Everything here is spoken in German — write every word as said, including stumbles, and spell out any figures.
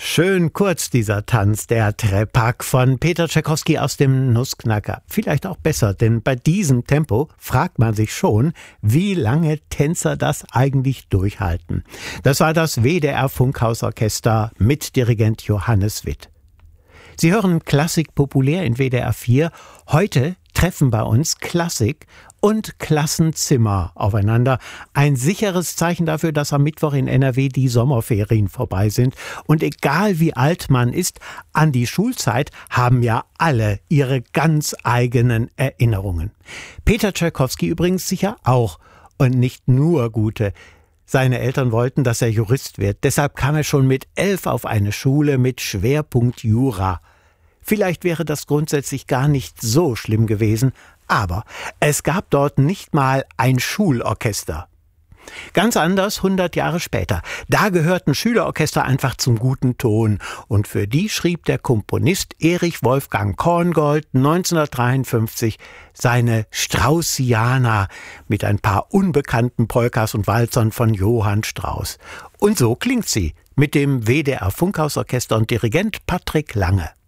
Schön kurz dieser Tanz, der Trepak von Peter Tschaikowski aus dem Nussknacker. Vielleicht auch besser, denn bei diesem Tempo fragt man sich schon, wie lange Tänzer das eigentlich durchhalten. Das war das W D R-Funkhausorchester mit Dirigent Johannes Witt. Sie hören Klassik populär in W D R vier. Heute treffen bei uns Klassik und Klassenzimmer aufeinander. Ein sicheres Zeichen dafür, dass am Mittwoch in N R W die Sommerferien vorbei sind. Und egal wie alt man ist, an die Schulzeit haben ja alle ihre ganz eigenen Erinnerungen. Peter Tschaikowski übrigens sicher auch. Und nicht nur gute. Seine Eltern wollten, dass er Jurist wird. Deshalb kam er schon mit elf auf eine Schule mit Schwerpunkt Jura. Vielleicht wäre das grundsätzlich gar nicht so schlimm gewesen, aber es gab dort nicht mal ein Schulorchester. Ganz anders hundert Jahre später. Da gehörten Schülerorchester einfach zum guten Ton. Und für die schrieb der Komponist Erich Wolfgang Korngold neunzehnhundertdreiundfünfzig seine Straussiana mit ein paar unbekannten Polkas und Walzern von Johann Strauss. Und so klingt sie mit dem W D R-Funkhausorchester und Dirigent Patrick Lange.